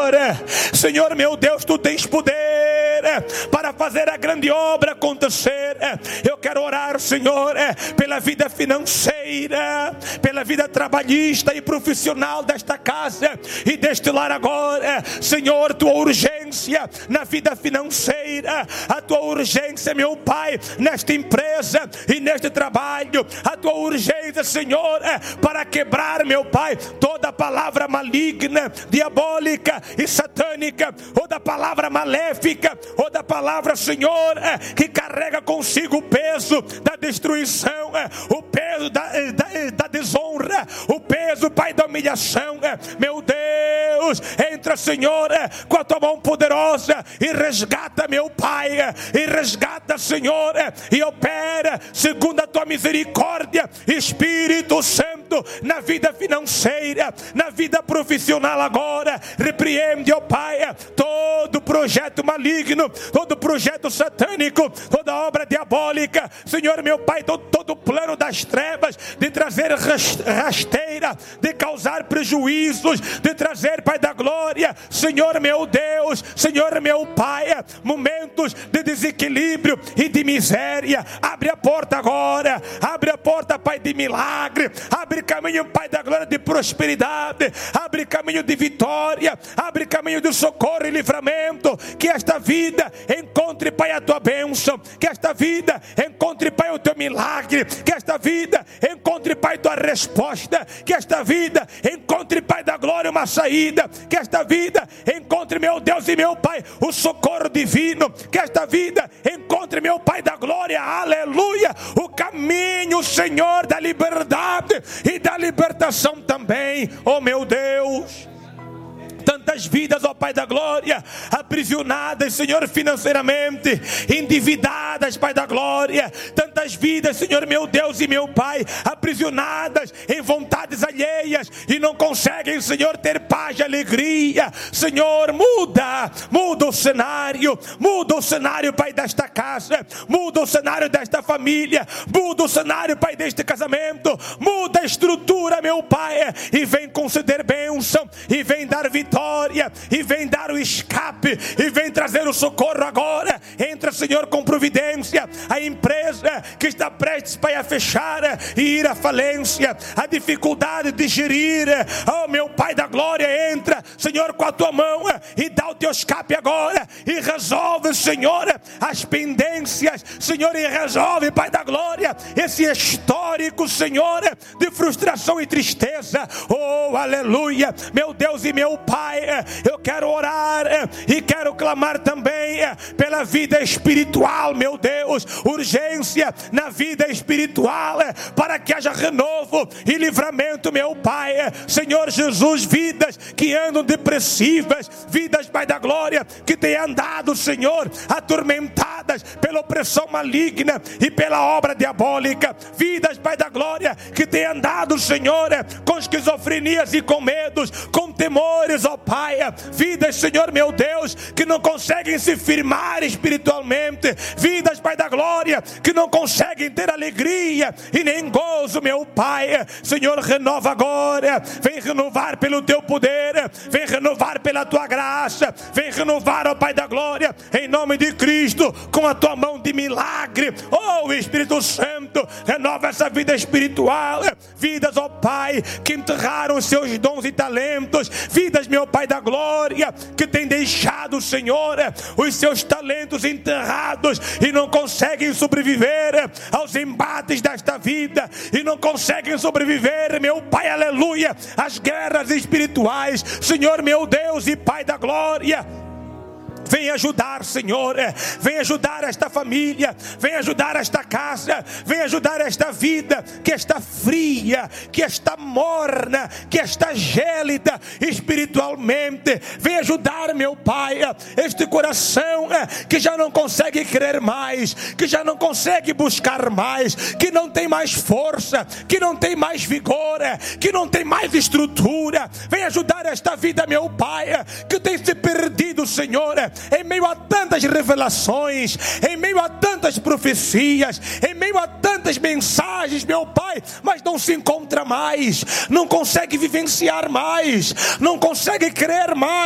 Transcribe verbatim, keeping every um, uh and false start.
Senhor, Senhor meu Deus, Tu tens poder para fazer a grande obra acontecer. Eu quero orar, Senhor, pela vida financeira, pela vida trabalhista e profissional desta casa e deste lar agora. Senhor, Tua urgência na vida financeira, a Tua urgência, meu Pai, nesta empresa e neste trabalho, a Tua urgência, Senhor, para quebrar, meu Pai, toda palavra maligna, diabólica e satânica, ou da palavra maléfica, ou da palavra, Senhor, que carrega consigo o peso da destruição, o peso da, da, da desonra, o peso, Pai, da humilhação. Meu Deus, entra, Senhor, com a Tua mão poderosa e resgata, meu Pai, e resgata, Senhor, e opera segundo a Tua misericórdia, Espírito Santo, na vida financeira, na vida profissional agora. Repreende, ó Pai, todo projeto maligno, todo projeto satânico, toda obra diabólica, Senhor meu Pai, todo, todo plano das trevas de trazer rasteira, de causar prejuízos, de trazer, Pai da glória, Senhor meu Deus, Senhor meu Pai, momentos de desequilíbrio e de miséria. Abre a porta agora, abre a porta, Pai, de milagre, abre caminho, Pai da glória, de prosperidade, abre caminho de vitória, abre caminho de socorro e livramento. Que esta vida encontre, Pai, a Tua bênção, que esta vida encontre, Pai, o Teu milagre, que esta vida encontre, Pai, Tua resposta, que esta vida encontre, Pai da glória, uma saída, que esta vida encontre, meu Deus e meu Pai, o socorro divino, que esta vida encontre, meu Pai da glória, aleluia, o caminho, Senhor, da liberdade e da libertação também, oh meu Deus. Tantas vidas, ó Pai da glória, aprisionadas, Senhor, financeiramente, endividadas, Pai da glória. Tantas vidas, Senhor, meu Deus e meu Pai, aprisionadas em vontades alheias e não conseguem, Senhor, ter paz e alegria. Senhor, muda, muda o cenário, muda o cenário, Pai, desta casa, muda o cenário desta família, muda o cenário, Pai, deste casamento, muda a estrutura, meu Pai, e vem conceder bênção, e vem dar vitória, e vem dar o escape, e vem trazer o socorro agora. Entra, Senhor, com providência. A empresa que está prestes, Pai, a fechar e ir à falência, a dificuldade de gerir, oh meu Pai da glória, entra, Senhor, com a Tua mão e dá o Teu escape agora, e resolve, Senhor, as pendências, Senhor, e resolve, Pai da glória, esse histórico, Senhor, de frustração e tristeza. Oh, aleluia, meu Deus e meu Pai, eu quero orar e quero clamar também pela vida espiritual, meu Deus, urgência na vida espiritual, para que haja renovo e livramento, meu Pai. Senhor Jesus, vidas que andam depressivas, vidas, Pai da glória, que têm andado, Senhor, atormentadas pela opressão maligna e pela obra diabólica, vidas, Pai da glória, que têm andado, Senhor, com esquizofrenias e com medos, com temores, ó Pai, vidas, Senhor meu Deus, que não conseguem se firmar espiritualmente, vidas, Pai da glória, que não conseguem ter alegria e nem gozo, meu Pai. Senhor, renova agora, vem renovar pelo Teu poder, vem renovar pela Tua graça, vem renovar, ó Pai da glória, em nome de Cristo, com a Tua mão de milagre. Oh Espírito Santo, renova essa vida espiritual, vidas, ó Pai, que enterraram os seus dons e talentos, vidas, meu Pai da glória, que tem deixado, Senhor, os seus talentos enterrados e não conseguem sobreviver aos embates desta vida, e não conseguem sobreviver, meu Pai, aleluia, às guerras espirituais. Senhor meu Deus e Pai da glória, vem ajudar, Senhor, vem ajudar esta família, vem ajudar esta casa, vem ajudar esta vida que está fria, que está morna, que está gélida espiritualmente. Vem ajudar, meu Pai, este coração que já não consegue crer mais, que já não consegue buscar mais, que não tem mais força, que não tem mais vigor, que não tem mais estrutura. Vem ajudar esta vida, meu Pai, que tem se perdido, Senhor, em meio a tantas revelações, em meio a tantas profecias, em meio a tantas mensagens, meu Pai, mas não se encontra mais, não consegue vivenciar mais, não consegue crer mais.